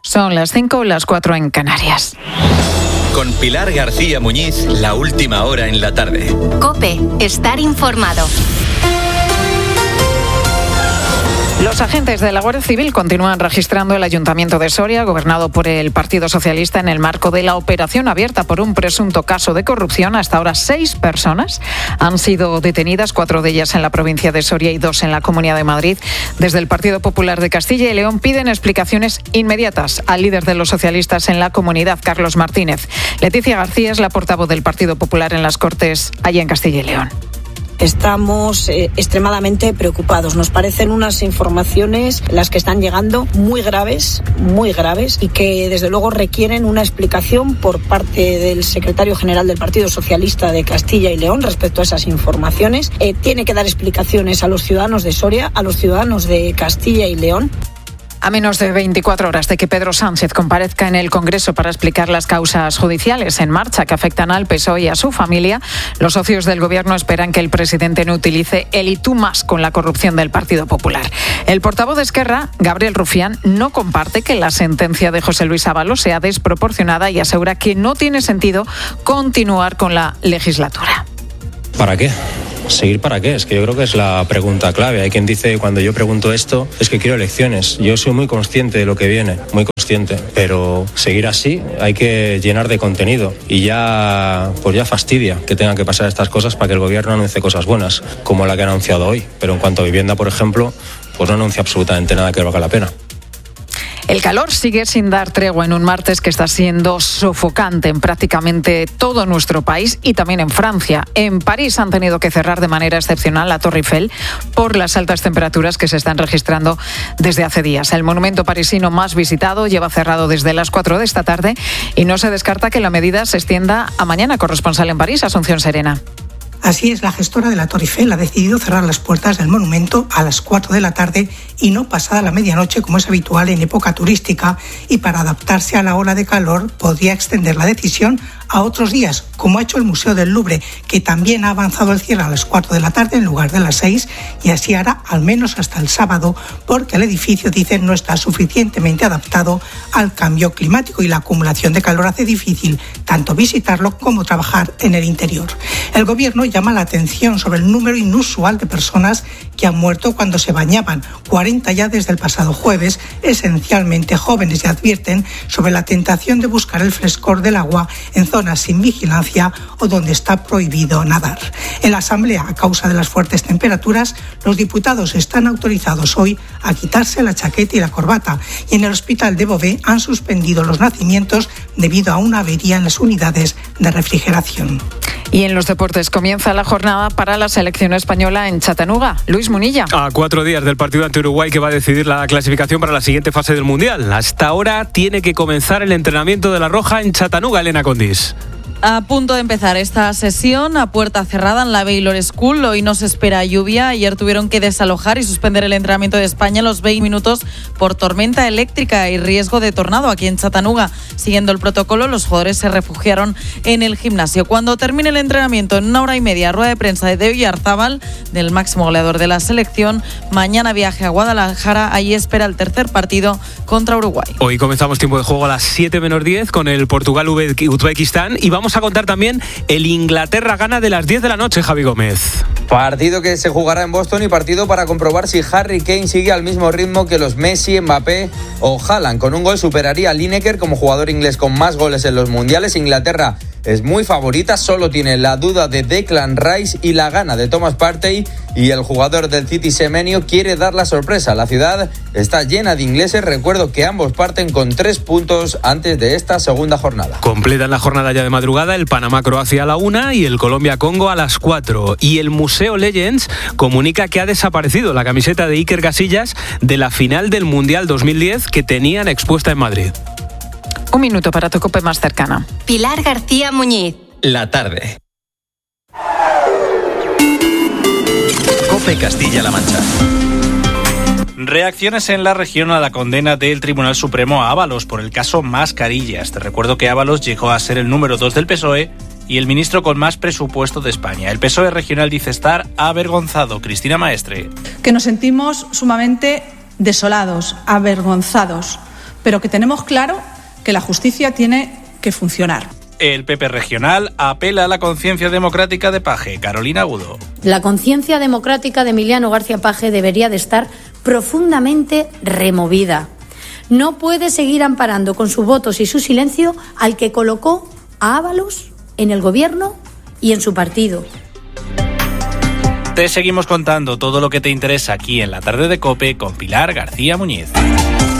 Son las 5, las 4 en Canarias. Con Pilar García Muñiz, la última hora en la tarde. COPE, estar informado. Los agentes de la Guardia Civil continúan registrando el Ayuntamiento de Soria, gobernado por el Partido Socialista, en el marco de la operación abierta por un presunto caso de corrupción. Hasta ahora 6 personas han sido detenidas, 4 de ellas en la provincia de Soria y 2 en la Comunidad de Madrid. Desde el Partido Popular de Castilla y León piden explicaciones inmediatas al líder de los socialistas en la comunidad, Carlos Martínez. Leticia García es la portavoz del Partido Popular en las Cortes, allá en Castilla y León. Estamos extremadamente preocupados. Nos parecen unas informaciones las que están llegando muy graves y que desde luego requieren una explicación por parte del secretario general del Partido Socialista de Castilla y León respecto a esas informaciones. Tiene que dar explicaciones a los ciudadanos de Soria, a los ciudadanos de Castilla y León. A menos de 24 horas de que Pedro Sánchez comparezca en el Congreso para explicar las causas judiciales en marcha que afectan al PSOE y a su familia, los socios del Gobierno esperan que el presidente no utilice el "y tú más" con la corrupción del Partido Popular. El portavoz de Esquerra, Gabriel Rufián, no comparte que la sentencia de José Luis Ábalos sea desproporcionada y asegura que no tiene sentido continuar con la legislatura. ¿Para qué? ¿Seguir para qué? Es que yo creo que es la pregunta clave. Hay quien dice, cuando yo pregunto esto, es que quiero elecciones. Yo soy muy consciente de lo que viene, muy consciente. Pero seguir así hay que llenar de contenido. Y ya fastidia que tengan que pasar estas cosas para que el Gobierno anuncie cosas buenas, como la que ha anunciado hoy. Pero en cuanto a vivienda, por ejemplo, pues no anuncia absolutamente nada que valga la pena. El calor sigue sin dar tregua en un martes que está siendo sofocante en prácticamente todo nuestro país y también en Francia. En París han tenido que cerrar de manera excepcional la Torre Eiffel por las altas temperaturas que se están registrando desde hace días. El monumento parisino más visitado lleva cerrado desde las 4 de esta tarde y no se descarta que la medida se extienda a mañana. Corresponsal en París, Asunción Serena. Así es, la gestora de la Torre Eiffel ha decidido cerrar las puertas del monumento a las 4 de la tarde y no pasada la medianoche, como es habitual en época turística, y para adaptarse a la ola de calor podría extender la decisión a otros días, como ha hecho el Museo del Louvre, que también ha avanzado el cierre a las 4 de la tarde en lugar de las 6, y así hará al menos hasta el sábado, porque el edificio, dicen, no está suficientemente adaptado al cambio climático y la acumulación de calor hace difícil tanto visitarlo como trabajar en el interior. El Gobierno llama la atención sobre el número inusual de personas que han muerto cuando se bañaban, 40 ya desde el pasado jueves, esencialmente jóvenes, y advierten sobre la tentación de buscar el frescor del agua en zonas sin vigilancia o donde está prohibido nadar. En la Asamblea, a causa de las fuertes temperaturas, los diputados están autorizados hoy a quitarse la chaqueta y la corbata, y en el Hospital de Beauvais han suspendido los nacimientos debido a una avería en las unidades de refrigeración. Y en los deportes comienza la jornada para la selección española en Chattanooga. Luis Munilla. A 4 días del partido ante Uruguay que va a decidir la clasificación para la siguiente fase del Mundial. Hasta ahora tiene que comenzar el entrenamiento de la Roja en Chattanooga, Elena Condis. A punto de empezar esta sesión a puerta cerrada en la Baylor School. Hoy no se espera lluvia. Ayer tuvieron que desalojar y suspender el entrenamiento de España a los 20 minutos por tormenta eléctrica y riesgo de tornado aquí en Chattanooga. Siguiendo el protocolo, los jugadores se refugiaron en el gimnasio. Cuando termine el entrenamiento, en 1 hora y media, rueda de prensa de Oyarzábal, del máximo goleador de la selección. Mañana viaje a Guadalajara. Allí espera el tercer partido contra Uruguay. Hoy comenzamos tiempo de juego a las 7 menos 10 con el Portugal-Uzbekistán y vamos a contar también el Inglaterra-Ghana de las 10 de la noche, Javi Gómez. Partido que se jugará en Boston y partido para comprobar si Harry Kane sigue al mismo ritmo que los Messi, Mbappé o Haaland. Con un gol superaría a Lineker como jugador inglés con más goles en los mundiales. Inglaterra es muy favorita, solo tiene la duda de Declan Rice y la gana de Thomas Partey, y el jugador del City, Semenyo, quiere dar la sorpresa. La ciudad está llena de ingleses. Recuerdo que ambos parten con 3 puntos antes de esta segunda jornada. Completan la jornada ya de madrugada el Panamá-Croacia a la 1 y el Colombia-Congo a las 4. Y el Museo Legends comunica que ha desaparecido la camiseta de Iker Casillas de la final del Mundial 2010 que tenían expuesta en Madrid. Un minuto para tu COPE más cercana. Pilar García Muñiz. La tarde. COPE Castilla-La Mancha. Reacciones en la región a la condena del Tribunal Supremo a Ábalos por el caso Mascarillas. Te recuerdo que Ábalos llegó a ser el número 2 del PSOE y el ministro con más presupuesto de España. El PSOE regional dice estar avergonzado. Cristina Maestre. Que nos sentimos sumamente desolados, avergonzados, pero que tenemos claro que la justicia tiene que funcionar. El PP regional apela a la conciencia democrática de Paje. Carolina Agudo. La conciencia democrática de Emiliano García Paje debería de estar profundamente removida. No puede seguir amparando con sus votos y su silencio al que colocó a Ábalos en el gobierno y en su partido. Te seguimos contando todo lo que te interesa aquí en la tarde de COPE con Pilar García Muñiz.